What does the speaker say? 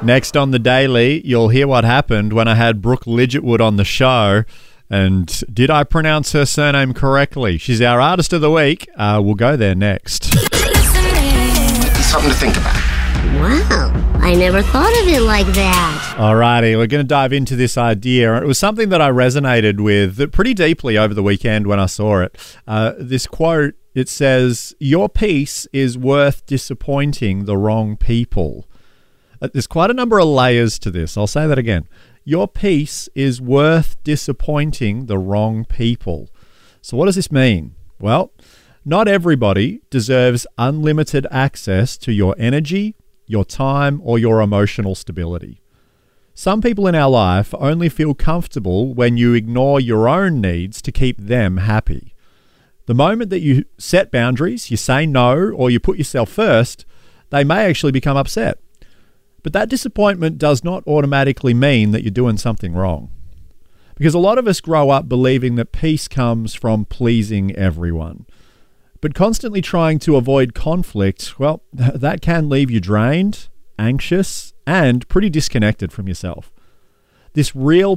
Next on the Daily, you'll hear what happened when I had Brooke Lidgetwood on the show. And did I pronounce her surname correctly? She's our Artist of the Week. We'll go there next. Something to think about. Wow, I never thought of it like that. Alrighty, we're going to dive into this idea. It was something that I resonated with pretty deeply over the weekend when I saw it. This quote, it says, "Your peace is worth disappointing the wrong people." There's quite a number of layers to this. I'll say that again. Your peace is worth disappointing the wrong people. So what does this mean? Well, not everybody deserves unlimited access to your energy, your time, or your emotional stability. Some people in our life only feel comfortable when you ignore your own needs to keep them happy. The moment that you set boundaries, you say no, or you put yourself first, they may actually become upset. But that disappointment does not automatically mean that you're doing something wrong. Because a lot of us grow up believing that peace comes from pleasing everyone. But constantly trying to avoid conflict, well, that can leave you drained, anxious, and pretty disconnected from yourself. This real